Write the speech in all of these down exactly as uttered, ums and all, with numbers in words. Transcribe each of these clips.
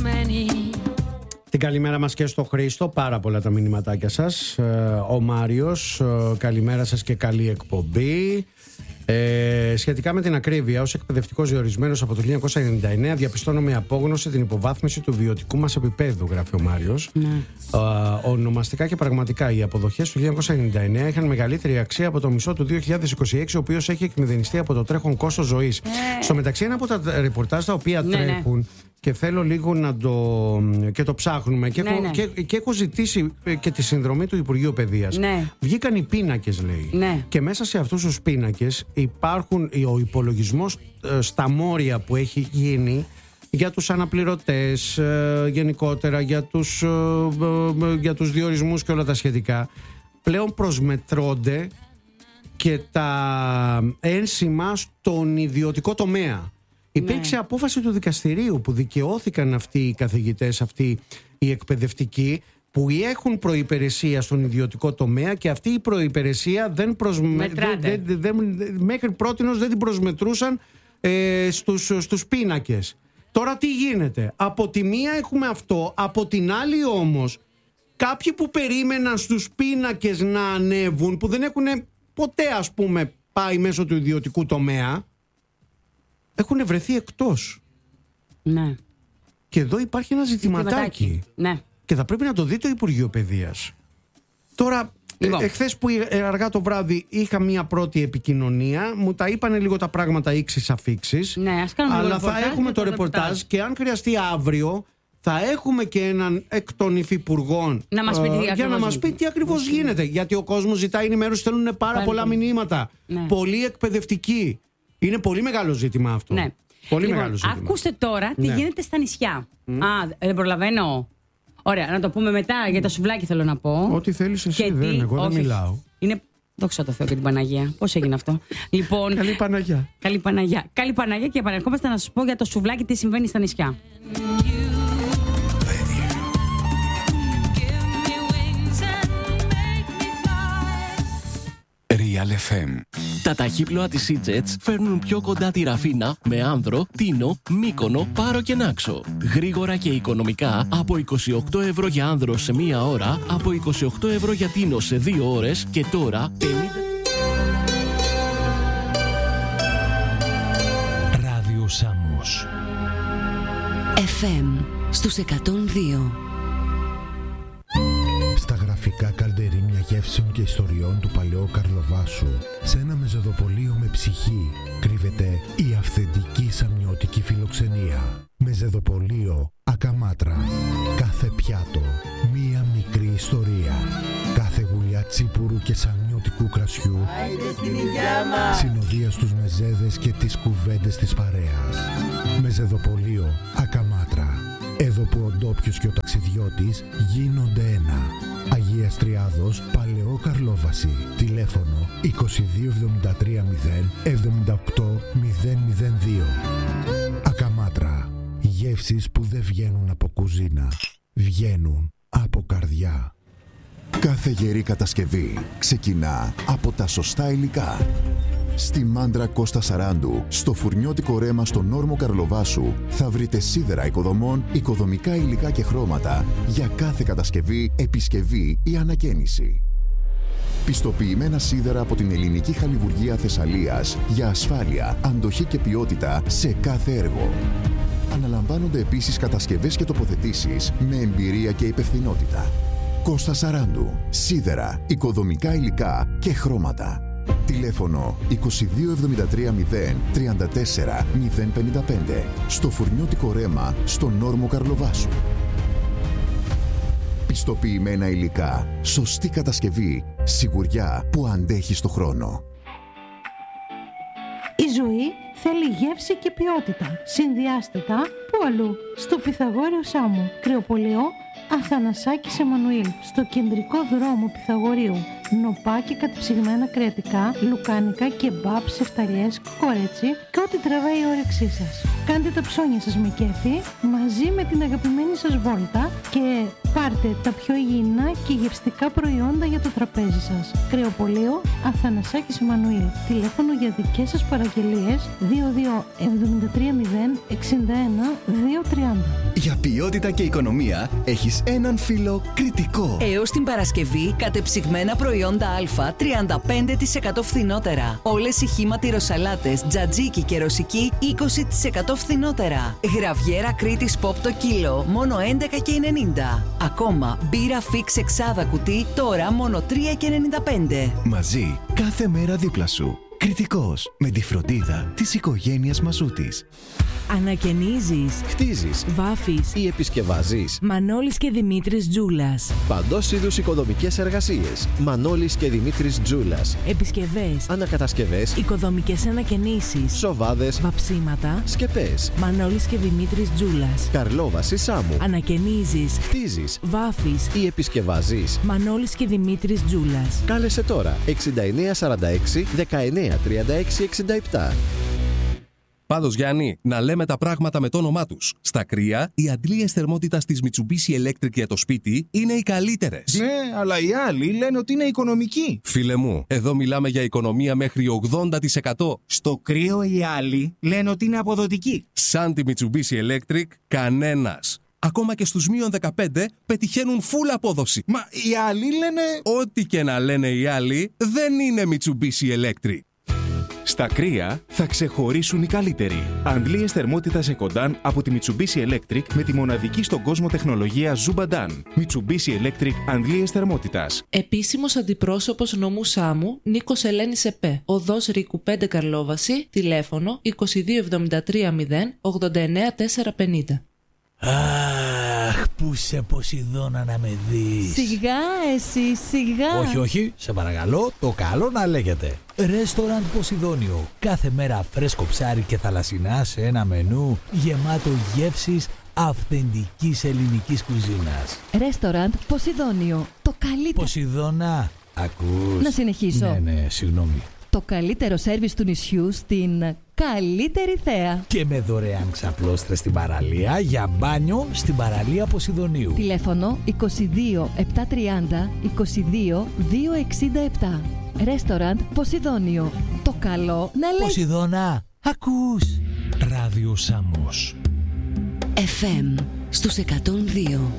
Την καλημέρα μας και στο Χρήστο, πάρα πολλά τα μηνυματάκια σας. Ο Μάριος, καλημέρα σας και καλή εκπομπή. Ε, σχετικά με την ακρίβεια, ως εκπαιδευτικός διορισμένος από το χίλια εννιακόσια ενενήντα εννέα, διαπιστώνω με απόγνωση την υποβάθμιση του βιωτικού μας επίπεδου, γράφει ο Μάριος. Ναι. Ε, ονομαστικά και πραγματικά, οι αποδοχές του χίλια εννιακόσια ενενήντα εννέα είχαν μεγαλύτερη αξία από το μισό του δύο χιλιάδες είκοσι έξι, ο οποίος έχει εκμηδενιστεί από το τρέχον κόστος ζωής. Ε. Στο μεταξύ, ένα από τα ρεπορτάζ τα οποία ναι, τρέχουν. Ναι. Και θέλω λίγο να το, και το ψάχνουμε και, ναι, έχω, ναι. Και, και έχω ζητήσει και τη συνδρομή του Υπουργείου Παιδείας. Ναι. Βγήκαν οι πίνακες, λέει. Ναι. Και μέσα σε αυτούς τους πίνακες υπάρχουν ο υπολογισμός στα μόρια που έχει γίνει για τους αναπληρωτές, γενικότερα για τους, για τους διορισμούς και όλα τα σχετικά. Πλέον προσμετρώνται και τα ένσημα στον ιδιωτικό τομέα. Υπήρξε ναι. απόφαση του δικαστηρίου που δικαιώθηκαν αυτοί οι καθηγητές, αυτοί οι εκπαιδευτικοί που έχουν προϋπηρεσία στον ιδιωτικό τομέα και αυτή η προϋπηρεσία δεν προσμε... δεν, δεν, δεν, μέχρι πρότινος δεν την προσμετρούσαν ε, στους, στους πίνακες. Τώρα τι γίνεται? Από τη μία έχουμε αυτό, από την άλλη όμως κάποιοι που περίμεναν στους πίνακες να ανέβουν, που δεν έχουν ποτέ ας πούμε πάει μέσω του ιδιωτικού τομέα, έχουν βρεθεί εκτός. Ναι. Και εδώ υπάρχει ένα ζητηματάκι. Ναι. Και θα πρέπει να το δει το Υπουργείο Παιδείας. Τώρα, λοιπόν. ε, εχθές που αργά το βράδυ είχα μία πρώτη επικοινωνία, μου τα είπανε λίγο τα πράγματα ίξις αφίξεις. Ναι, ας κάνουμε αλλά το θα ρεπορτάζ, έχουμε το ρεπορτάζ, ρεπορτάζ και αν χρειαστεί αύριο θα έχουμε και έναν εκ των υφυπουργών να μας πει ε, για να μας πει τι ακριβώς γίνεται. γίνεται. Γιατί ο κόσμος ζητάει ενημέρωση, θέλουν πάρα Πάλι. πολλά μηνύματα. Ναι. Πολύ εκπαιδευτικοί. Είναι πολύ μεγάλο ζήτημα αυτό. Ναι. Πολύ λοιπόν, μεγάλο ζήτημα. Ακούστε τώρα τι ναι. γίνεται στα νησιά. Mm. Α, δεν προλαβαίνω. Ωραία, να το πούμε μετά, για το σουβλάκι θέλω να πω. Ό,τι θέλεις εσύ, και δεν, τι, εγώ δεν μιλάω. Είναι... Δόξα τω Θεώ και την Παναγία. Πώς έγινε αυτό? Λοιπόν, καλή Παναγιά. Καλή Παναγιά. Καλή Παναγιά και επανερχόμαστε να σας πω για το σουβλάκι τι συμβαίνει στα νησιά. Real εφ εμ. Τα ταχύπλοα της E-Jets φέρνουν πιο κοντά τη Ραφίνα με Άνδρο, Τίνο, Μύκονο, Πάρο και Νάξο. Γρήγορα και οικονομικά από είκοσι οκτώ ευρώ για Άνδρο σε μία ώρα, από είκοσι οκτώ ευρώ για Τίνο σε δύο ώρες και τώρα πενήντα... Ράδιο Σάμος εφ εμ στους εκατόν δύο. Στα γραφικά καλντερίμια γεύσεων και ιστοριών του παλαιού Καρλοβάσου, σε ένα μεζεδοπολείο με ψυχή, κρύβεται η αυθεντική σαμιώτικη φιλοξενία. Μεζεδοπολείο Ακαμάτρα. Κάθε πιάτο, μία μικρή ιστορία. Κάθε γουλιά τσίπουρου και σαμιώτικου κρασιού συνοδεία στους μεζέδες και τις κουβέντες της παρέας. Μεζεδοπολείο Ακαμάτρα. Εδώ που ο ντόπιος και ο ταξιδιώτης γίνονται ένα. Αγίας Τριάδος, Παλαιό Καρλόβαση. Τηλέφωνο είκοσι δύο εβδομήντα τρία μηδέν εβδομήντα οκτώ μηδέν μηδέν δύο. Ακαμάτρα. Γεύσεις που δεν βγαίνουν από κουζίνα. Βγαίνουν από καρδιά. Κάθε γερή κατασκευή ξεκινά από τα σωστά υλικά. Στη Μάντρα Κώστα Σαράντου, στο φουρνιώτικο ρέμα στον όρμο Καρλοβάσου, θα βρείτε σίδερα οικοδομών, οικοδομικά υλικά και χρώματα για κάθε κατασκευή, επισκευή ή ανακαίνιση. Πιστοποιημένα σίδερα από την Ελληνική Χαλιβουργία Θεσσαλίας για ασφάλεια, αντοχή και ποιότητα σε κάθε έργο. Αναλαμβάνονται επίσης κατασκευές και τοποθετήσεις με εμπειρία και υπευθυνότητα. Κώστα Σαράντου, σίδερα, οικοδομικά υλικά και χρώματα. Τηλέφωνο είκοσι δύο εβδομήντα τρία μηδέν τριάντα τέσσερα μηδέν πενήντα πέντε. Στο φουρνιώτικο ρέμα στον όρμο Καρλοβάσου. Πιστοποιημένα υλικά, σωστή κατασκευή, σιγουριά που αντέχει στο χρόνο. Η ζωή θέλει γεύση και ποιότητα. Συνδυάστε τα που αλλού. Στο Πυθαγόριο Σάμου, Κρεοπολιό Αθανασάκης Εμμανουήλ, στο κεντρικό δρόμο Πυθαγορίου. νοπά και κατεψυγμένα κρεατικά, λουκάνικα, κεμπάπ, σεφταλιές, κορέτσι και ό,τι τραβάει η όρεξή σας. Κάντε τα ψώνια σας με κέφι μαζί με την αγαπημένη σας βόλτα και πάρτε τα πιο υγιεινά και γευστικά προϊόντα για το τραπέζι σας. Κρεοπωλείο Αθανασάκης Εμμανουήλ. Τηλέφωνο για δικές σας παραγγελίες δύο δύο εβδομήντα τρία μηδέν εξήντα ένα δύο τριάντα. Για ποιότητα και οικονομία έχεις έναν φίλο Κρητικό. Έως την Παρασκευή κατεψυγμένα προϊόντα Α τριάντα πέντε τοις εκατό φθηνότερα. Όλες οι χύμα τυροσαλάτες, τζατζίκι και ρωσική είκοσι τοις εκατό φθηνότερα. Γραβιέρα Κρήτης Pop το κιλό μόνο έντεκα και ενενήντα. Ακόμα μπύρα Fix εξάδα κουτί τώρα μόνο τρία και ενενήντα πέντε. Μαζί κάθε μέρα δίπλα σου. Κρητικός, με τη φροντίδα της οικογένειας Μαζούτης. Ανακαινίζεις, χτίζεις, βάφεις ή επισκευάζεις. Μανώλης και Δημήτρης Τζούλας. Παντός είδους οικοδομικές εργασίες. Μανώλης και Δημήτρης Τζούλας. Επισκευές, ανακατασκευές, οικοδομικές ανακαινήσεις, σοβάδες, βαψίματα, σκεπές. Μανώλης και Δημήτρης Τζούλας. Καρλόβαση Σάμου. Ανακαινίζεις, χτίζεις, βάφεις ή επισκευάζεις. Μανώλης και Δημήτρης Τζούλας. Κάλεσε τώρα εξήντα εννέα σαράντα έξι δεκαεννέα τριάντα έξι εξήντα επτά. Πάντως, Γιάννη, να λέμε τα πράγματα με το όνομά τους. Στα κρύα, οι αντλίες θερμότητας της Mitsubishi Electric για το σπίτι είναι οι καλύτερες. Ναι, αλλά οι άλλοι λένε ότι είναι οικονομικοί. Φίλε μου, εδώ μιλάμε για οικονομία μέχρι ογδόντα τοις εκατό. Στο κρύο οι άλλοι λένε ότι είναι αποδοτικοί. Σαν τη Mitsubishi Electric, κανένας. Ακόμα και στους μείον δεκαπέντε πετυχαίνουν full απόδοση. Μα οι άλλοι λένε... Ό,τι και να λένε οι άλλοι, δεν είναι Mitsubishi Electric. Στα κρύα θα ξεχωρίσουν οι καλύτεροι. Αντλίες θερμότητας Ecodan από τη Mitsubishi Electric με τη μοναδική στον κόσμο τεχνολογία Zubadan. Mitsubishi Electric αντλίες θερμότητας. Επίσημος αντιπρόσωπος νομού Σάμου Νίκος Ελένης ΕΠΕ. Οδός Ρίκου πέντε Καρλόβαση. Τηλέφωνο είκοσι δύο εβδομήντα τρία μηδέν ογδόντα εννέα τετρακόσια πενήντα. Αχ, που σε Ποσειδώνα να με δεις. Σιγά εσύ, σιγά. Όχι, όχι, σε παρακαλώ, το καλό να λέγεται. Ρέστοραντ Ποσειδώνιο. Κάθε μέρα φρέσκο ψάρι και θαλασσινά σε ένα μενού γεμάτο γεύσεις αυθεντικής ελληνικής κουζίνας. Ρέστοραντ Ποσειδώνιο. Το καλύτερο. Ποσειδώνα, ακούς. Να συνεχίσω. Ναι, ναι, συγγνώμη. Το καλύτερο σέρβις του νησιού στην καλύτερη θέα. Και με δωρεάν ξαπλώστρες στην παραλία για μπάνιο στην παραλία Ποσειδωνίου. Τηλέφωνο είκοσι δύο επτακόσια τριάντα είκοσι δύο διακόσια εξήντα επτά. Ρέστοραντ Ποσειδώνιο. Το καλό να λέει. Ποσειδώνα, ακούς. Ράδιο Σάμος. εφ εμ στους εκατόν δύο.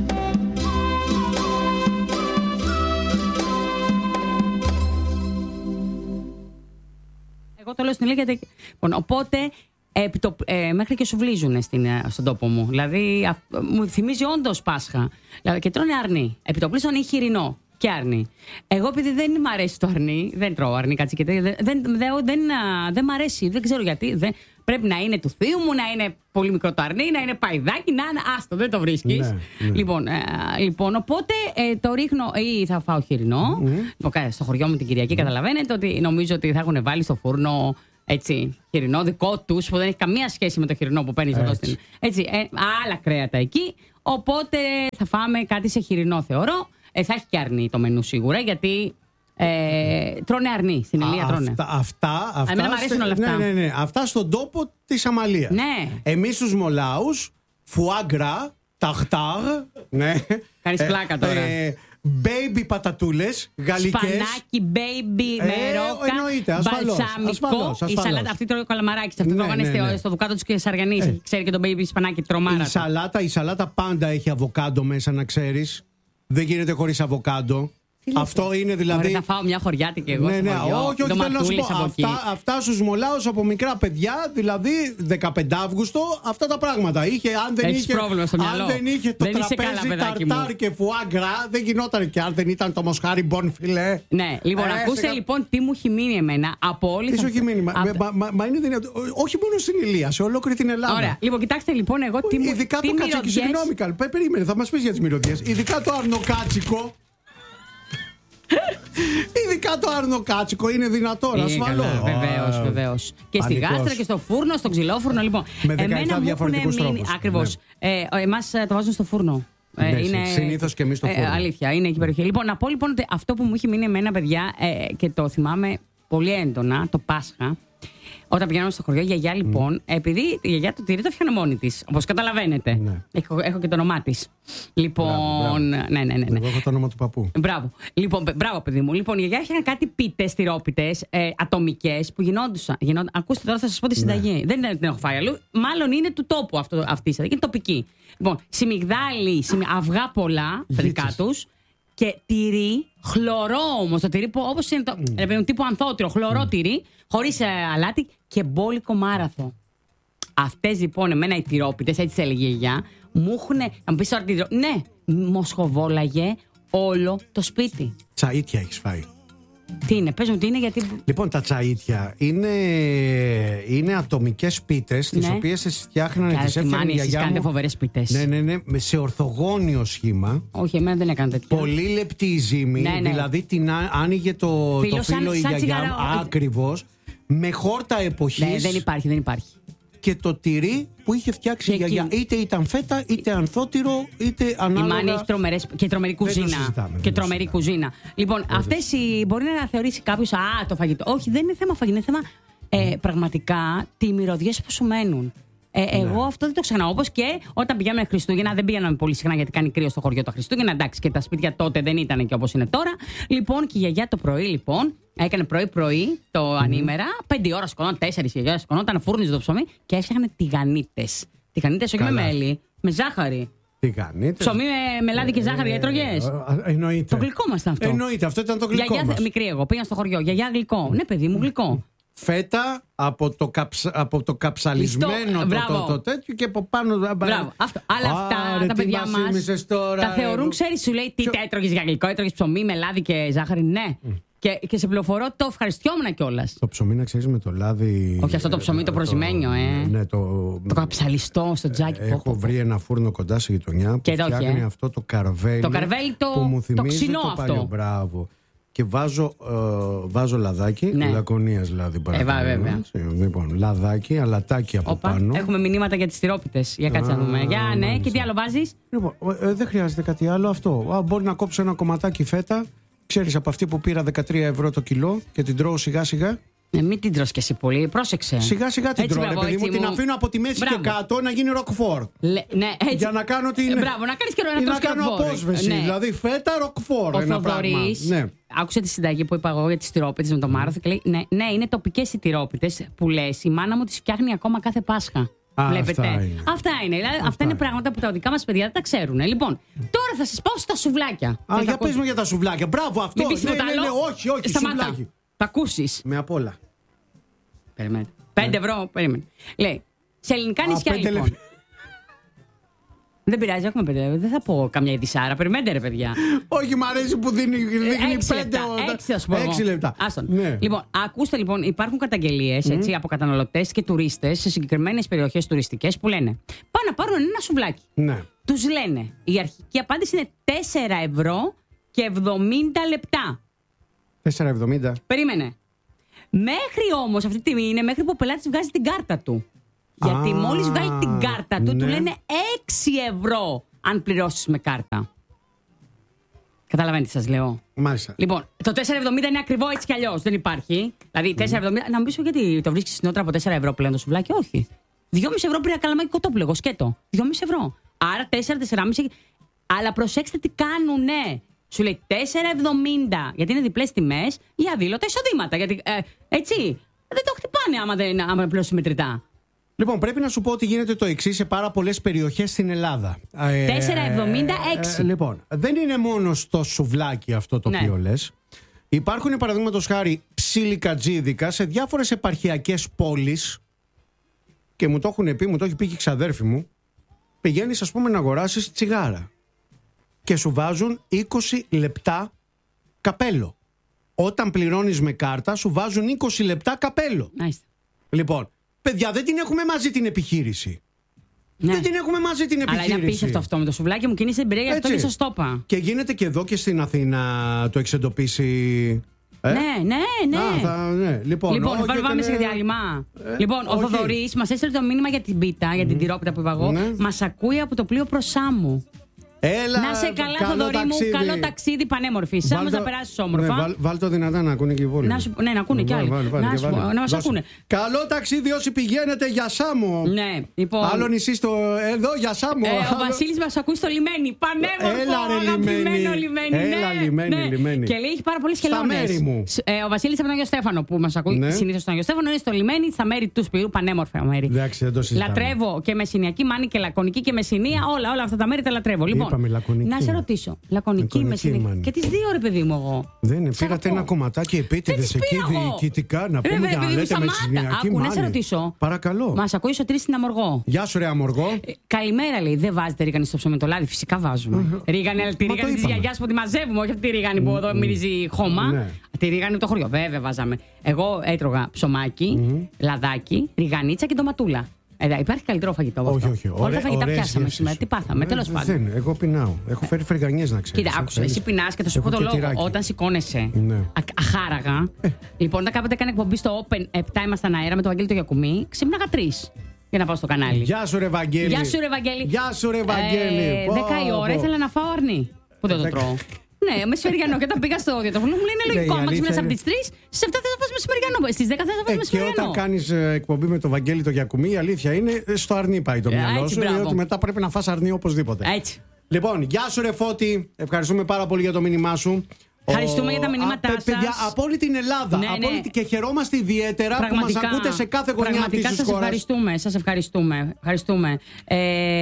Εγώ το λέω στην ηλικία. Οπότε επί το, ε, μέχρι και σου βλίζουν στην, στον τόπο μου. Δηλαδή α, μου θυμίζει όντως Πάσχα. Δηλαδή, και τρώνε αρνί. Επί το πλήσον ή χοιρινό και αρνί. Εγώ επειδή δεν μ' αρέσει το αρνί, δεν τρώω αρνί, κάτσε και δεν, δεν, δεν, δεν, δεν μ' αρέσει. Δεν ξέρω γιατί. Δεν, πρέπει να είναι του θείου μου, να είναι πολύ μικρό το αρνί, να είναι παϊδάκι, να είναι άστο, δεν το βρίσκεις. Ναι, ναι. Λοιπόν, ε, λοιπόν, οπότε ε, το ρίχνω ή θα φάω χοιρινό. Mm. Λοιπόν, στο χωριό μου την Κυριακή mm. καταλαβαίνετε ότι νομίζω ότι θα έχουν βάλει στο φούρνο έτσι, χοιρινό δικό τους που δεν έχει καμία σχέση με το χοιρινό που παίρνεις εδώ στην. Έτσι, ε, άλλα κρέατα εκεί. Οπότε θα φάμε κάτι σε χοιρινό, θεωρώ. Ε, θα έχει και αρνί το μενού σίγουρα, γιατί ε, τρώνε αρνί. Στην Ηλία τρώνε. Αυτά, αυτά, αυτά, εμένα μου αρέσουν όλα αυτά. Ναι, ναι, ναι. Αυτά στον τόπο της Αμαλίας. Ναι. Εμείς τους Μολάους, φουάγκρα, ταχτάρ. Ναι. Κάνεις πλάκα τώρα. Ε, baby πατατούλες, γαλλικές. Σπανάκι, baby, ε, με ρόκα, μπαλσαμικό. Η σαλάτα, αυτή τρώει ο καλαμαράκης. Αυτή τρώγανε ναι, ναι, ναι. στο δουκάτο της Σαργανής. Ε. Ξέρει και το baby σπανάκι, τρομάρα. Η σαλάτα, η σαλάτα πάντα έχει αβοκάντο μέσα, να ξέρεις. Δεν γίνεται χωρίς αβοκάντο. Αυτό είναι δηλαδή. Ωραία, θα φάω μια χωριάτικη εγώ. Ναι, ναι, όχι, όχι, θέλω να σου πω. Αυτά, αυτά στους Μολάους από μικρά παιδιά, δηλαδή δεκαπέντε Αυγούστου, αυτά τα πράγματα. Είχε, αν δεν Έχεις είχε, πρόβλημα στο μυαλό. Αν δεν είχε το δεν τραπέζι ταρτάρ και φουάγκρα, δεν γινόταν. Και αν δεν ήταν το μοσχάρι μπονφιλέ. Ναι, λοιπόν, ε, ακούσε σε... λοιπόν τι μου έχει μείνει εμένα από όλη την. Τι σου έχει μείνει, μα, μα, μα, μα είναι δυνατό. Όχι μόνο στην Ηλία, σε ολόκληρη την Ελλάδα. Ωραία, λοιπόν, κοιτάξτε λοιπόν εγώ τι μου. Ειδικά το κάτσικο, συγγνώμη, περίμενε, θα μας πεις για τις μυρωδιές. Ειδικά το αρνοκάτσικο. Ειδικά το αρνοκάτσικο είναι δυνατόν, ασφαλώς. Βεβαίως, βεβαίως. Και στη γάστρα και στο φούρνο, στο ξυλόφουρνο. Λοιπόν, με δεκαεπτά διαφορετικούς τρόπους. Ακριβώς. Ναι. Ε, εμάς το βάζουν στο φούρνο. Ε, είναι... Συνήθως και εμείς το φούρνο. Ε, αλήθεια, είναι εκεί η περιοχή. Λοιπόν, να πω λοιπόν ότι αυτό που μου έχει μείνει εμένα, παιδιά, ε, και το θυμάμαι πολύ έντονα, το Πάσχα. Όταν πηγαίναμε στο χωριό, η γιαγιά λοιπόν, mm. επειδή η γιαγιά το τυρί το φτιάχνει μόνη της, όπως καταλαβαίνετε. Ναι. Έχω, έχω και το όνομά της. Λοιπόν. Μπράβο, μπράβο. Ναι, ναι, ναι, ναι. Εγώ έχω το όνομα του παππού. Μπράβο. Λοιπόν, μπράβο, παιδί μου. Λοιπόν, η γιαγιά είχε κάτι πίτες, τυρόπιτες, ε, ατομικές που γινόντουσαν. Γινόντου... Ακούστε τώρα, θα σας πω τη συνταγή. Ναι. Δεν την έχω φάει αλλού. Μάλλον είναι του τόπου αυτό, αυτή η συνταγή. Είναι τοπική. Λοιπόν, σιμιγδάλι, σημι... αυγά πολλά, δικά τους. Και τυρί, χλωρό όμως, το τυρί όπως είναι το mm. ρε, τύπου ανθότυρο, χλωρό mm. τυρί, χωρίς ε, αλάτι και μπόλικο μάραθο. Αυτές λοιπόν, εμένα οι τυρόπιτες, έτσι έλεγε η γιαγιά, μου έχουν, να μου πεις τώρα τυρό, ναι, μοσχοβόλαγε όλο το σπίτι. Τσαΐτια έχεις φάει? Τι είναι, πες μου τι είναι, γιατί... Λοιπόν, τα τσαΐτια είναι, είναι ατομικές πίτες, τις ναι. οποίες τις φτιάχνανε, τις έφτιαχνε η γιαγιά μου. Κάνετε φοβερές πίτες. Ναι, ναι, ναι, σε ορθογώνιο σχήμα. Όχι, εμένα δεν έκανε τέτοια. Πολύ λεπτή η ζύμη, ναι, ναι. δηλαδή την άνοιγε το φύλλο, το φύλλο η γιαγιά μου, ακριβώς, με χόρτα εποχής. Ναι, δεν υπάρχει, δεν υπάρχει. Και το τυρί που είχε φτιάξει η γιαγιά. Είτε ήταν φέτα, είτε ανθότυρο, είτε ανάλογα. Η μάνη έχει τρομερές, και τρομερή κουζίνα. Και τρομερή κουζίνα. Λοιπόν, αυτές οι, μπορεί να θεωρήσει κάποιος, α, το φαγητό. Όχι, δεν είναι θέμα φαγητό, είναι θέμα ε, πραγματικά τι μυρωδιές που σου μένουν. Ε, ναι. Εγώ αυτό δεν το ξεχνάω. Όπως και όταν πηγαίναμε Χριστούγεννα, δεν πήγαμε πολύ συχνά γιατί κάνει κρύο στο χωριό τα Χριστούγεννα. Εντάξει, και τα σπίτια τότε δεν ήταν και όπως είναι τώρα. Λοιπόν, και η γιαγιά το πρωί, λοιπόν, έκανε πρωί-πρωί το mm-hmm. ανήμερα. Πέντε ώρα σκονόταν, τέσσερις η γιαγιά σκονόταν, φούρνιζε το ψωμί και έφτιαχνε τηγανίτες. Τηγανίτες όχι με μέλι, με ζάχαρη. Τηγανίτες. Ψωμί με, με λάδι και ζάχαρη, ε, έτρωγες? Εννοείται. Το γλυκό μας ήταν αυτό. Εννοείται, αυτό ήταν το γλυκό. Γιαγιά, μας. Μικρή εγώ, πήγα στο χωριό. Γιαγιά γλυκό. Ναι, παιδί μου, γλυκό. Φέτα από το, καψ, από το καψαλισμένο το, το, το, το τέτοιο και από πάνω. Μπράβο. Αυτό. Αλλά αυτά ρε, τα παιδιά μας τα θεωρούν, ξέρεις, σου λέει τι Ποιο... έτρωγες για γλυκό, έτρωγες ψωμί με λάδι και ζάχαρη. Ναι. Mm. Και, και σε πληροφορώ το ευχαριστιόμουν κιόλας. Το ψωμί να ξέρεις με το λάδι. Όχι αυτό το ψωμί το προσημένιο, ε. Ναι, το, το καψαλιστό στο τζάκι. Έχω πω, πω. βρει ένα φούρνο κοντά στη γειτονιά που φτιάχνει αυτό το καρβέλι. Το καρβέλι το, που μου θυμίζει το ξινό το αυτό. Παλιό, μπράβο. Και βάζω, ε, βάζω λαδάκι, ναι. λακωνίας δηλαδή παρακαλώ. Ε, βέβαια. Λοιπόν, λαδάκι, αλατάκι από Οπα, πάνω. Έχουμε μηνύματα για τις τυρόπιτες. Για κάτσε να δούμε. Για ναι, μάλιστα. Και τι άλλο βάζεις? Λοιπόν, ε, δεν χρειάζεται κάτι άλλο αυτό. Α, μπορεί να κόψω ένα κομματάκι φέτα. Ξέρεις, από αυτή που πήρα δεκατρία ευρώ το κιλό και την τρώω σιγά σιγά. Ε, μην την τρως και εσύ πολύ, πρόσεξε. Σιγά σιγά την τρώω, παιδί μου, μου, την αφήνω από τη μέση μπράβο. Και κάτω να γίνει ροκφόρ. Ναι, έτσι. Για να κάνω την. Ε, μπράβο, να κάνεις και ένα να κάνω απόσβεση. Ναι. Δηλαδή φέτα ροκφόρ. Ο Θοδωρής, ναι. Άκουσε τη συνταγή που είπα εγώ για τις τυρόπιτες με το μάραθο και λέει: Ναι, ναι, είναι τοπικές οι τυρόπιτες που λες. Η μάνα μου τις φτιάχνει ακόμα κάθε Πάσχα. Α, βλέπετε. Αυτά είναι. Αυτά είναι. Δηλαδή, αυτά, αυτά είναι πράγματα που τα δικά μας παιδιά δεν τα ξέρουν. Λοιπόν, τώρα θα σας πάω στα σουβλάκια. Α, για πες μου για τα σουβλάκια. Μπράβο, αυτό. Μην πεις ναι, τίποτα ναι, ναι, άλλο. όχι, όχι. Σταμάτα. Σουβλάκι. Τα ακούσεις. Με απ' όλα. Περιμένετε. Πέντε ευρώ, περίμενε. Λέει, σε ελληνικά νησιά λοιπόν. Λε... Δεν πειράζει, έχουμε πέντε ευρώ. Δεν θα πω καμιά ειδισάρα. Περιμένετε, ρε παιδιά. Όχι, μ' αρέσει που δίνει, δίνει πέντε έξι λεπτά. Ναι. Λοιπόν, ακούστε λοιπόν, υπάρχουν καταγγελίες mm. από καταναλωτές και τουρίστες σε συγκεκριμένες περιοχές τουριστικές που λένε πάνε να πάρουν ένα σουβλάκι. Ναι. Τους λένε, η αρχική απάντηση είναι τέσσερα ευρώ και εβδομήντα λεπτά. τέσσερα εβδομήντα. Περίμενε. Μέχρι όμως αυτή τη στιγμή είναι μέχρι που ο πελάτης βγάζει την κάρτα του. Γιατί ah, μόλις βγάλει την κάρτα του, ναι. του λένε έξι ευρώ αν πληρώσεις με κάρτα. Καταλαβαίνετε τι σας λέω. Μάλιστα. Λοιπόν, το τέσσερα εβδομήντα είναι ακριβό έτσι κι αλλιώς. Δεν υπάρχει. Δηλαδή, mm. τέσσερα εβδομήντα. Να μου πεις γιατί το βρίσκεις συνότερα από τέσσερα ευρώ πλέον το σουβλάκι. Όχι. δυόμισι ευρώ πήρα καλαμάκι κοτόπουλο, σκέτο. δυόμισι ευρώ. Άρα τέσσερα, τέσσερα. Αλλά προσέξτε τι κάνουνε. Σου λέει τέσσερα εβδομήντα, γιατί είναι διπλές τιμές για αδήλωτα εισοδήματα. Γιατί ε, έτσι δεν το χτυπάνε άμα δεν άμα πληρώσει μετρητά. Λοιπόν, πρέπει να σου πω ότι γίνεται το εξής σε πάρα πολλές περιοχές στην Ελλάδα. τέσσερα εβδομήντα έξι. Ε, ε, λοιπόν, δεν είναι μόνο στο σουβλάκι αυτό το ναι. οποίο λες. Υπάρχουν, παραδείγματος χάρη, ψιλικατζίδικα σε διάφορες επαρχιακές πόλεις και μου το έχουν πει, μου το έχει πει και η ξαδέρφη μου. Πηγαίνεις, ας πούμε, να αγοράσεις τσιγάρα και σου βάζουν είκοσι λεπτά καπέλο. Όταν πληρώνεις με κάρτα, σου βάζουν είκοσι λεπτά καπέλο. Nice. Λοιπόν, παιδιά, δεν την έχουμε μαζί την επιχείρηση. Ναι. Δεν την έχουμε μαζί την επιχείρηση. Αλλά είναι απίστευτο αυτό με το σουβλάκι μου και είναι στην εμπειρία, γι' αυτό και σας το είπα. Και γίνεται και εδώ και στην Αθήνα το έχεις εντοπίσει. Ε? Ναι, ναι, ναι. Α, θα, ναι. Λοιπόν, λοιπόν πάμε πάμε σε διάλειμμα. Ε, λοιπόν, ο Θοδωρής μας έστειλε το μήνυμα για την πίτα, για την τυρόπιτα που είπα εγώ. Ναι. Μας ακούει από το πλοίο προς Σάμου. Έλα, να σε καλά, Θοδωρή μου. Καλό ταξίδι, πανέμορφη. Σάμος να περάσει όμορφα. Ναι, βάλ, βάλ το δυνατά να ακούνε και οι υπόλοιποι. Να σου, ναι, να ακούνε κι άλλοι. Βάλ, βάλ, να, σου, να μας ακούνε. Καλό ταξίδι όσοι πηγαίνετε για Σάμο. Ναι, λοιπόν. Άλλο νησί στο. Εδώ για Σάμο. Ε, ο Βασίλης μας ακούει στο λιμένι. Πανέμορφο. Έλα, ρε, λιμένι. λιμένι. Έλα, ναι, λιμένι, ναι. λιμένι. Και λέει έχει πάρα πολλές χελώνες. Στα μέρη μου. Ε, ο Βασίλης από τον Άγιο Στέφανο που μας ακούει Ναι. συνήθως στον Άγιο Στέφανο είναι στο λιμένι, στα μέρη του Σπυρού. Πανέμορφα μέρη. Εντάξει, δεν το συζητάμε. Λατρεύω και Μεσσηνιακή Μάνη και Λακωνική και Μεσσηνία. Όλα, όλα αυτά τα μέρη τα λατρεύω. Λοιπόν, Είπαμε, Λακωνική. να σε ρωτήσω. Λακωνική, Μεσσηνιακή. Και τις δύο, ρε παιδί μου, εγώ. Δεν είναι, πήρατε ένα κομματάκι επίτηδες εκεί διοικητικά να πούμε για να λέτε Μεσσηνιακή Άκου, να σε Μάνη. ρωτήσω. Παρακαλώ. Μας ακούει ο Τρεις στην Αμοργό. Γεια σου, ρε Αμοργό. Ε, καλημέρα, λέει. Δεν βάζετε ρίγανη στο ψωμί με το λάδι. Φυσικά βάζουμε. Ρίγανη, αλλά τη ρίγανη τη γιαγιά που τη μαζεύουμε, όχι αυτή τη ρίγανη που εδώ μυρίζει χώμα. Ναι. Τη ρίγανη από το χωριό. Βέβαια βάζαμε. Εγώ έτρωγα ψωμάκι, λαδάκι, ριγανίτσα και ντοματούλα. Ε, υπάρχει καλύτερο φαγητό από Όχι, αυτό. όχι. Όλα τα φαγητά πιάσαμε σήμερα. Τι πάθαμε, τέλος πάντων. Δεν, εγώ πεινάω. Έχω φέρει φρυγανιές να ξέρεις. Κοίτα, άκουσα, εσύ πεινάς και θα σου πω το λόγο. Όταν σηκώνεσαι αχάραγα, λοιπόν, όταν κάποτε έκανε εκπομπή στο Open επτά ήμασταν αέρα με το Βαγγέλη το Γιακουμί, ξύπναγα τρεις για να πάω στο κανάλι. Γεια σου, ρε Βαγγέλη. Γεια σου, ρε Βαγγέλη. Γεια σου, ρε Βαγγέλη. Δέκα η ώρα ήθελα να φάω αρνί. Που δεν το τρώω. Ναι, μεσημεριανό. Και όταν πήγα στο διατροφολόγο μου λέει είναι λογικό. Άμα ξυπνάς από τις τρεις, στις επτά θες να φας μεσημεριανό. Στις δέκα θες να φας μεσημεριανό. Και όταν κάνεις εκπομπή με το Βαγγέλη το Γιακουμί, η αλήθεια είναι στο αρνί πάει το μυαλό σου. Διότι μετά πρέπει να φας αρνί οπωσδήποτε. Έτσι. Λοιπόν, γεια σου, ρε Φώτη. Ευχαριστούμε πάρα πολύ για το μήνυμά σου. Ευχαριστούμε για τα μηνύματά σας. Παιδιά, από όλη την Ελλάδα. Ναι, από όλη... ναι. Και χαιρόμαστε ιδιαίτερα πραγματικά, που μας ακούτε σε κάθε γωνιά αυτής της χώρας. Σας ευχαριστούμε, σας ευχαριστούμε. ευχαριστούμε. Ε,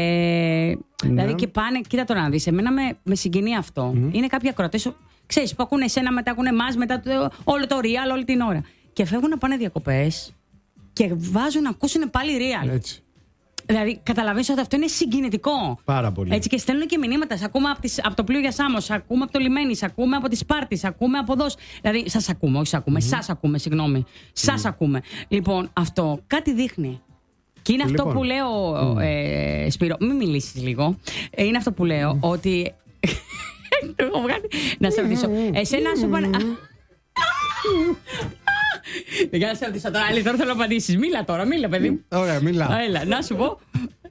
ναι. Δηλαδή και πάνε, κοίτα τώρα να δεις, εμένα με, με συγκινεί αυτό. Mm. Είναι κάποιοι ακροατές, ξέρεις, που ακούνε εσένα, μετά ακούνε εμάς, μετά το, όλο το real, όλη την ώρα. Και φεύγουν να πάνε διακοπές και βάζουν να ακούσουν πάλι real. Έτσι. Δηλαδή, καταλαβαίνεις ότι αυτό είναι συγκινητικό. Πάρα πολύ. Έτσι, και στέλνουν και μηνύματα. Σ' ακούμε από, τις, από το πλοίο για Σάμος, σ' ακούμε από το λιμένι, σ' ακούμε από τη Σπάρτη, σ' ακούμε από εδώ. Δηλαδή, σας ακούμε, όχι σ' ακούμε, mm. σας ακούμε, συγγνώμη. Σας mm. ακούμε. Λοιπόν, αυτό κάτι δείχνει. Και είναι λοιπόν. αυτό που λέω, mm. ε, Σπύρο, μην μιλήσεις λίγο. Ε, είναι αυτό που λέω, mm. ότι. Να σε ρωτήσω. Εσένα σου πάνε. Για να σε ρωτήσω τώρα, άλλη τώρα θέλω να απαντήσεις. Μίλα τώρα, μίλα, παιδί μου. Ωραία, μίλα. Έλα, να σου πω.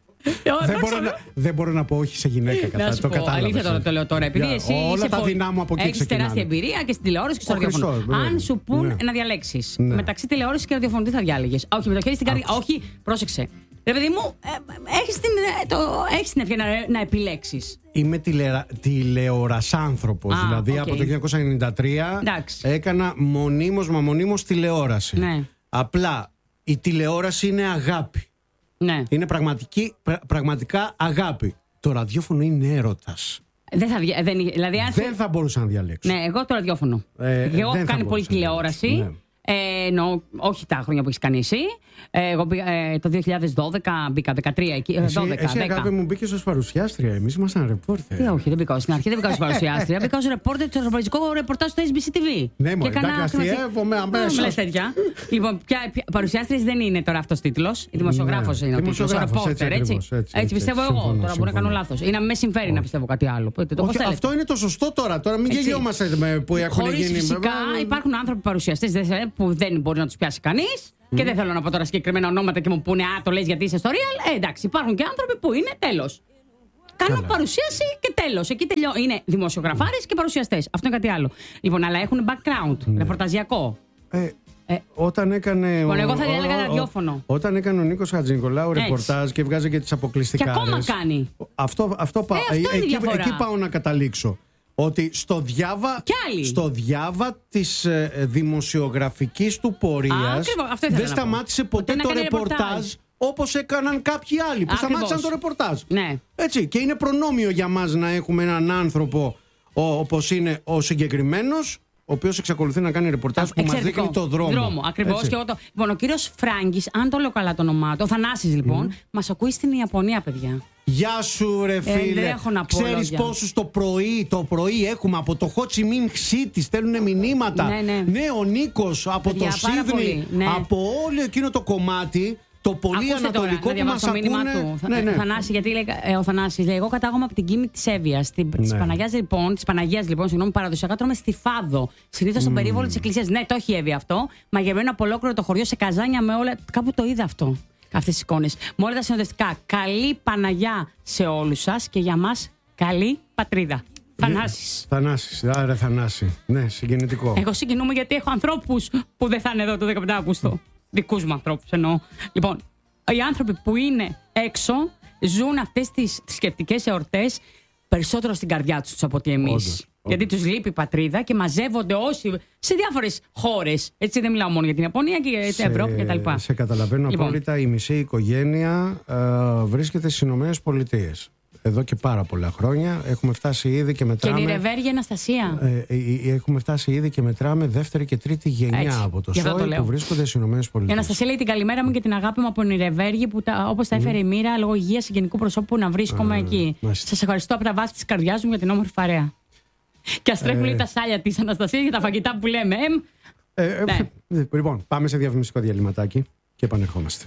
Δεν μπορώ, να, δεν μπορώ να πω όχι σε γυναίκα κατά να σου το πω, κατάλαβες. αλήθεια τώρα το λέω τώρα. Επειδή yeah, εσύ όλα τα δυνά μου από εκεί έχεις τεράστια εμπειρία και στην τηλεόραση και στο ραδιόφωνο. Αν σου πούν ναι. να διαλέξεις ναι. μεταξύ τηλεόραση και ραδιοφωνού, τι θα διάλεγες? Όχι, με το χέρι στην καρδιά. Όχι, πρόσεξε. Ρε παιδί μου, ε, έχεις, την, το, έχεις την ευκαιρία να, να επιλέξεις. Είμαι τηλερα, τηλεορασάνθρωπος. Ah, δηλαδή okay. από το χίλια εννιακόσια ενενήντα τρία Εντάξει. έκανα μονίμως μα μονίμως τηλεόραση. Ναι. Απλά η τηλεόραση είναι αγάπη. Ναι. Είναι πραγματική, πρα, πραγματικά αγάπη. Το ραδιόφωνο είναι έρωτας. Δεν θα, δεν, δηλαδή, αν δεν θα μπορούσα να διαλέξω. Ναι, εγώ το ραδιόφωνο. Ε, εγώ έχω κάνει πολύ τηλεόραση. Ναι. Ε, εννοώ, όχι τα χρόνια που έχεις κάνει εσύ. Ε, εγώ πήγα, ε, το δύο χιλιάδες δώδεκα μπήκα, δεκατρία εκεί. Εσύ, δώδεκα, εσύ αγάπη μου μπήκες ως παρουσιάστρια. Εμείς ήμασταν ρεπόρτερ. Ε, όχι, δεν μπήκα στην αρχή, δεν μπήκα ως παρουσιάστρια. Μπήκα ως ρεπόρτερ του ευρωπαϊκού ρεπορτάζ στο ες μπι σι τι βι. Ναι, μου εντάξει, αστιεύομαι αμέσως. Μου λες τέτοια. Λοιπόν, παρουσιάστριας δεν είναι τώρα αυτός τίτλος. Δημοσιογράφος είναι ο τίτλος. Ρεπόρτερ, έτσι. Έτσι πιστεύω εγώ. Τώρα μπορεί να κάνω λάθος. Ή να με συμφέρει να πιστεύω κάτι άλλο. Αυτό είναι το σωστό τώρα. Τώρα μην γελιόμαστε που έχουν γίνει. Φυσικά υπάρχουν άνθρωποι παρουσιαστές που δεν μπορεί να τους πιάσει κανείς. Mm. Και δεν θέλω να πω τώρα συγκεκριμένα ονόματα και μου πούνε α, το λες γιατί είσαι στο real. Ε, εντάξει, υπάρχουν και άνθρωποι που είναι τέλος. Κάνουν Καλά. παρουσίαση και τέλος. Εκεί τελειώ. Είναι δημοσιογραφάρες και παρουσιαστές. Αυτό είναι κάτι άλλο. Λοιπόν, αλλά έχουν background, mm. ρεπορταζιακό. Ε, ε, όταν έκανε. Λοιπόν, εγώ θα διάλεγα ραδιόφωνο. Όταν έκανε ο Νίκος Χατζηνικολάου ρεπορτάζ και βγάζει και τις αποκλειστικάρες. Και ακόμα κάνει. Αυτό, αυτό, ε, αυτό ε, εκεί, εκεί πάω να καταλήξω. Ότι στο διάβα, στο διάβα της ε, δημοσιογραφικής του πορείας δεν σταμάτησε ποτέ το ρεπορτάζ, ρεπορτάζ όπως έκαναν κάποιοι άλλοι που Ακριβώς. σταμάτησαν το ρεπορτάζ. Ναι. Έτσι, και είναι προνόμιο για μας να έχουμε έναν άνθρωπο ο, όπως είναι ο συγκεκριμένος, ο οποίος εξακολουθεί να κάνει ρεπορτάζ που μας δείχνει το δρόμο. δρόμο ακριβώς. Και το... Λοιπόν, ο κύριος Φράγκης, αν το λέω καλά το όνομά του, ο Θανάσης λοιπόν, mm. μας ακούει στην Ιαπωνία, παιδιά. Γεια σου ρε φίλε, ε, ξέρεις πόσους το πρωί, το πρωί έχουμε από το Ho Chi Minh City, στέλνουν μηνύματα. Ναι, ναι. ναι ο Νίκος από παιδιά, το Σίδνεϊ, ναι. από όλο εκείνο το κομμάτι. Το πολύ Ακούστε ανατολικό τώρα, που μας ακούνε. Του. Ναι, ναι. Θανάση, γιατί λέει, ε, ο Θανάσης λέει, εγώ κατάγομαι από την Κίμη της Εύβοιας. Τη ναι. Παναγιάς λοιπόν, της Παναγίας λοιπόν, συγγνώμη, παραδοσιακά τρώμε στη Φάδο. Συνήθως mm. στον περίβολο της εκκλησίας. Ναι, το έχει η Εύβοια αυτό. Μαγεμένο από ολόκληρο το χωριό σε καζάνια με όλα. Κάπου το είδα αυτό. Αυτές τις εικόνες. Με όλα τα συνοδευτικά. Καλή Παναγιά σε όλους σας και για μας Καλή πατρίδα. Θανάσης. Θανάσης, άρα Θανάση. Ναι, συγκινητικό. Εγώ συγκινούμαι γιατί έχω ανθρώπους που δεν θα είναι εδώ το δεκαπέντε Αυγούστου. Δικούς μου ανθρώπους εννοώ. Λοιπόν, οι άνθρωποι που είναι έξω ζουν αυτές τις θρησκευτικές εορτές περισσότερο στην καρδιά τους από ότι εμείς. Γιατί τους λείπει η πατρίδα και μαζεύονται όσοι σε διάφορες χώρες. Έτσι δεν μιλάω μόνο για την Ιαπωνία και για την Ευρώπη κτλ. Σε καταλαβαίνω λοιπόν. Απόλυτα. Η μισή οικογένεια ε, βρίσκεται στις Ηνωμένες Πολιτείες. Εδώ και πάρα πολλά χρόνια. Έχουμε φτάσει ήδη και μετράμε. Και Νιρεβέργη, Αναστασία. Ε, ε, ε, έχουμε φτάσει ήδη και μετράμε δεύτερη και τρίτη γενιά. Έτσι, από το ΣΟΙ που βρίσκονται στις Ηνωμένες Πολιτείες. Η Αναστασία λέει την καλημέρα μου και την αγάπη μου από Νιρεβέργη που όπως τα έφερε mm. η μοίρα λόγω υγείας συγγενικού προσώπου να βρίσκομαι mm. εκεί. Σας ευχαριστώ από τα βάθη της καρδιάς μου για την όμορφη παρέα. Και ας τρέχουν ε... τα σάλια της Αναστασίας για τα φαγητά που λέμε. Ε, ε, ναι. ε, λοιπόν, πάμε σε διαφημιστικό διαλυματάκι και επανερχόμαστε.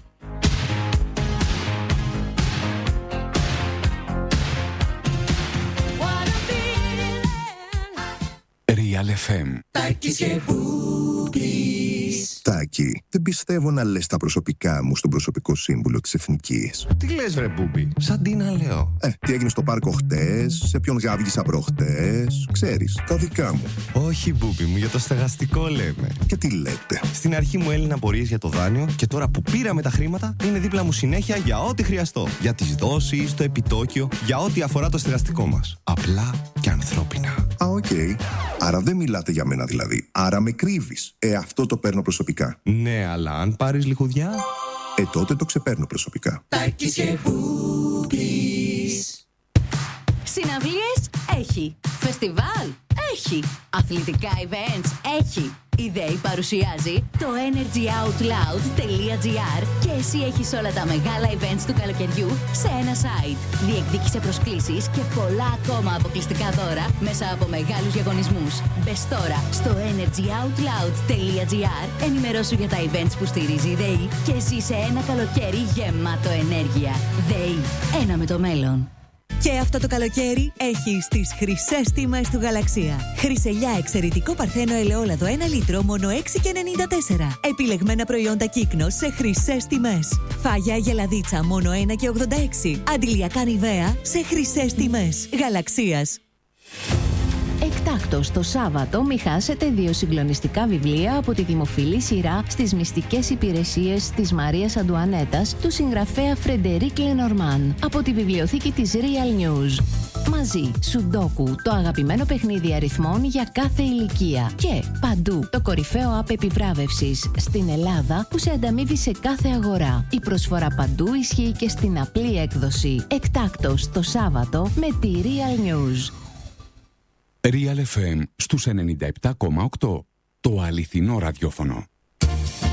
Real εφ εμ. Τάκης και Μπούμπης. Τάκη, δεν πιστεύω να λες τα προσωπικά μου στον προσωπικό σύμβουλο της Εθνικής. Τι λες βρε Μπούμπη, σαν τι να λέω. Ε, τι έγινε στο πάρκο χτες, σε ποιον γάβγισα προχτές, ξέρεις, τα δικά μου. Όχι Μπούμπη μου, για το στεγαστικό λέμε. Και τι λέτε. Στην αρχή μου έλυναν απορίες για το δάνειο και τώρα που πήραμε τα χρήματα είναι δίπλα μου συνέχεια για ό,τι χρειαστώ. Για τις δόσεις, το επιτόκιο, για ό,τι αφορά το στεγαστικό μας. Απλά και ανθρώπινα. Α, οκ. Okay. Άρα δεν μιλάτε για μένα δηλαδή. Άρα με κρύβεις. Ε, αυτό το παίρνω προσωπικά. Ναι, αλλά αν πάρεις λιχουδιά. Ε, τότε το ξεπαίρνω προσωπικά. Τάκης και Μπούμπης. Συναυλίες έχει. Φεστιβάλ έχει. Αθλητικά events έχει. Η ΔΕΗ παρουσιάζει το energy out loud τελεία τζι άρ και εσύ έχεις όλα τα μεγάλα events του καλοκαιριού σε ένα site. Διεκδίκησε προσκλήσεις και πολλά ακόμα αποκλειστικά δώρα μέσα από μεγάλους διαγωνισμούς. Μπες τώρα στο energy out loud τελεία τζι άρ, ενημερώσου για τα events που στηρίζει η ΔΕΗ και ζήσε ένα καλοκαίρι γεμάτο ενέργεια. ΔΕΗ, ένα με το μέλλον. Και αυτό το καλοκαίρι έχει τις χρυσές τιμές του Γαλαξία. Χρυσελιά εξαιρετικό παρθένο ελαιόλαδο ένα λίτρο μόνο έξι και ενενήντα τέσσερα. Επιλεγμένα προϊόντα Κύκνος σε χρυσές τιμές. Φάγια γελαδίτσα μόνο ένα και ογδόντα έξι. Αντιλιακά Νιβαία σε χρυσές τιμές. Γαλαξίας. Εκτάκτος το Σάββατο μη χάσετε δύο συγκλονιστικά βιβλία από τη δημοφιλή σειρά στις μυστικές υπηρεσίες της Μαρίας Αντουανέτας του συγγραφέα Φρεντερίκ Λενορμάν από τη βιβλιοθήκη της Real News. Μαζί, Σουντόκου, το αγαπημένο παιχνίδι αριθμών για κάθε ηλικία. Και παντού, το κορυφαίο app επιβράβευσης στην Ελλάδα που σε ανταμείβει σε κάθε αγορά. Η προσφορά παντού ισχύει και στην απλή έκδοση. Εκτάκτος το Σάββατο με τη Real News. Real εφ εμ στους ενενήντα επτά κόμμα οκτώ. Το αληθινό ραδιόφωνο.